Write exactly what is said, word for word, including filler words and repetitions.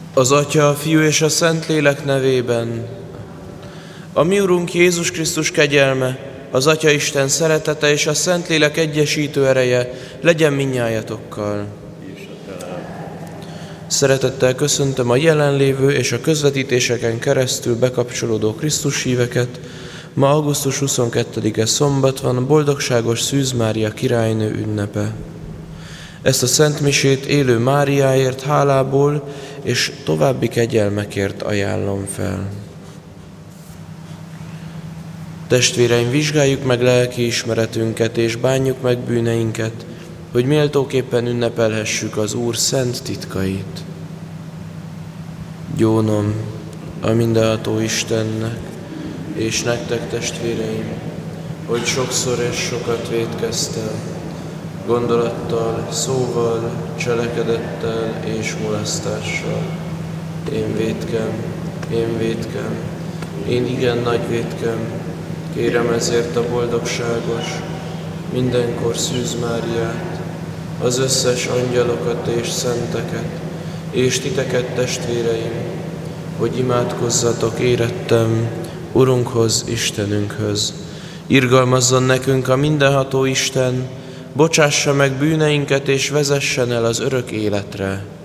Az Atya, a Fiú és a Szentlélek nevében. A mi Urunk Jézus Krisztus kegyelme, az Atya Isten szeretete és a Szentlélek egyesítő ereje legyen mindnyájatokkal. Szeretettel köszöntöm a jelenlévő és a közvetítéseken keresztül bekapcsolódó Krisztus híveket. Ma augusztus huszonkettedike szombat van, a boldogságos Szűz Mária királynő ünnepe. Ezt a szentmisét élő Máriáért hálából és további kegyelmekért ajánlom fel. Testvéreim, vizsgáljuk meg lelki ismeretünket és bánjuk meg bűneinket, hogy méltóképpen ünnepelhessük az Úr szent titkait. Gyónom a mindenható Istennek, és nektek, testvéreim, hogy sokszor és sokat vétkeztem, gondolattal, szóval, cselekedettel és molesztással. Én vétkem, én vétkem, én igen nagy vétkem, kérem ezért a boldogságos, mindenkor Szűz Máriát, az összes angyalokat és szenteket, és titeket, testvéreim, hogy imádkozzatok érettem Urunkhoz, Istenünkhöz. Irgalmazzon nekünk a mindenható Isten, bocsássa meg bűneinket és vezessen el az örök életre.